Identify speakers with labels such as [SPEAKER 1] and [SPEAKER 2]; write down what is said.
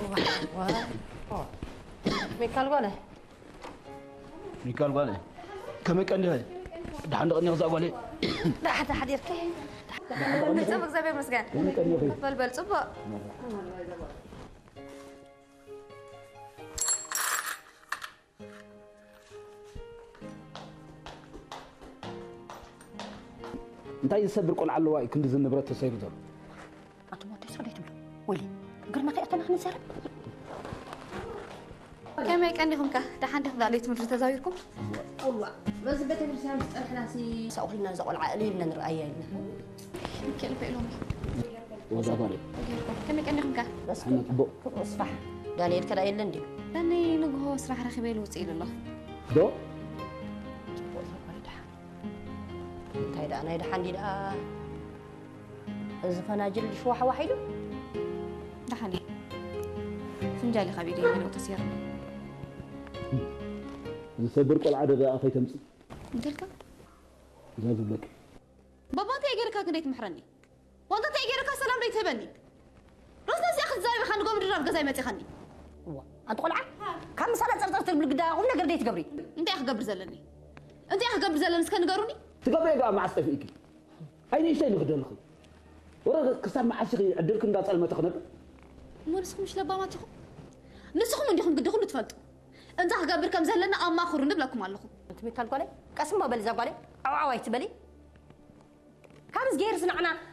[SPEAKER 1] ميكال قاله
[SPEAKER 2] ميكال قاله كم كان ده عندك أني غزاء قاله
[SPEAKER 1] لا حتى حد يركي سبق زبير مسكان بل صبا
[SPEAKER 2] أنت يسبر قول على الواي كنت زين نبرة تسير ده
[SPEAKER 1] أنت ما تسرع تبلو ولي قل ما تأتنا خلنا نسرب كم هيك عندكم كه تحن تاخذ عليه تمر تزايركم والله بس بيت الرسالة احنا سي سأقول لنا زقول عقلينا نرأينا كيف لهم
[SPEAKER 2] وزاباري
[SPEAKER 1] كم هيك عندكم كه
[SPEAKER 2] بس أنا تبو
[SPEAKER 1] اصبح دانيال كده يلندي داني نجهو صراحة رخي له وسيل الله
[SPEAKER 2] دو
[SPEAKER 1] تايدا أنا إذا حندي ده إذا فناجل شو واحده ده حني فنجالي خبيري من وتسير
[SPEAKER 2] يسبر قول عدد أخي تمسي
[SPEAKER 1] مثلك
[SPEAKER 2] زاد لك
[SPEAKER 1] بابا تيجي كنت محرني وانت تيجي سلام لي تبني راسنا سياخذ زاي خان قوم درب زي ما تخني انت قلعه كم سنه صرت بالقدا قوم نقر ديت قبري انت يا اخ قبر زلني انت يا اخ قبر زلني اسكن نقروني
[SPEAKER 2] تقبل يا مع استفيكي اي شيء نقدر لكم ورا كسام مع شيء ادلكم دا صلمه تخنب
[SPEAKER 1] مو نسخم مش لبا ما تخم نسخم عندكم قد كله تفلطوا انت اخ قبر كم زلنا اما خور نبلكم علىكم انت ميكال قالي قسم ما بل زغالي او عوايت بلي كم زغير سنعنا